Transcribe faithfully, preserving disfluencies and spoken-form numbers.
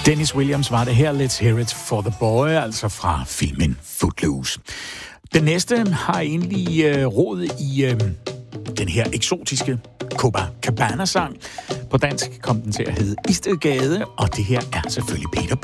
Dennis Williams var det her, Let's Hear It for the Boy, altså fra filmen Footloose. Den næste har egentlig øh, rod i øh, den her eksotiske Copacabana-sang. På dansk kom den til at hedde Istedgade, og det her er selvfølgelig Peter B.